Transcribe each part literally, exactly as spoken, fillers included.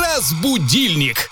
Разбудильник.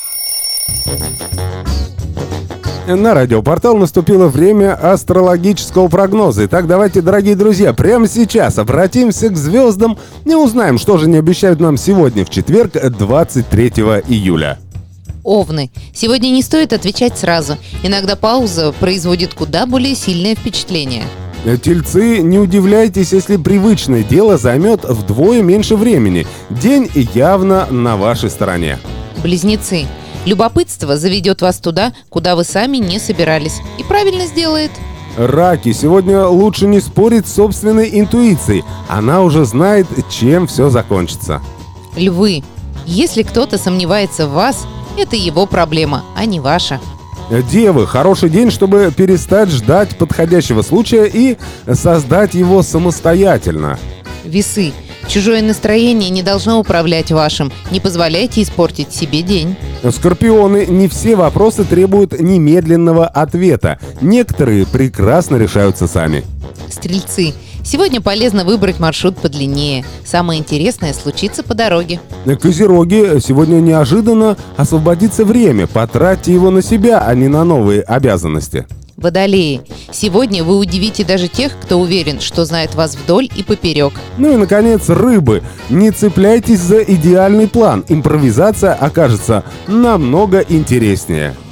На радиопортал наступило время астрологического прогноза. Итак, давайте, дорогие друзья, прямо сейчас обратимся к звездам и узнаем, что же они обещают нам сегодня, в четверг, двадцать третьего июля. Овны. Сегодня не стоит отвечать сразу. Иногда пауза производит куда более сильное впечатление. Тельцы, не удивляйтесь, если привычное дело займет вдвое меньше времени. День явно на вашей стороне. Близнецы. Любопытство заведет вас туда, куда вы сами не собирались. И правильно сделает. Раки. Сегодня лучше не спорить с собственной интуицией. Она уже знает, чем все закончится. Львы. Если кто-то сомневается в вас, это его проблема, а не ваша. Девы. Хороший день, чтобы перестать ждать подходящего случая и создать его самостоятельно. Весы. Чужое настроение не должно управлять вашим. Не позволяйте испортить себе день. Скорпионы. Не все вопросы требуют немедленного ответа. Некоторые прекрасно решаются сами. Стрельцы. Сегодня полезно выбрать маршрут подлиннее. Самое интересное случится по дороге. Козероги. Сегодня неожиданно освободится время. Потратьте его на себя, а не на новые обязанности. Водолеи. Сегодня вы удивите даже тех, кто уверен, что знает вас вдоль и поперек. Ну и, наконец, рыбы. Не цепляйтесь за идеальный план. Импровизация окажется намного интереснее.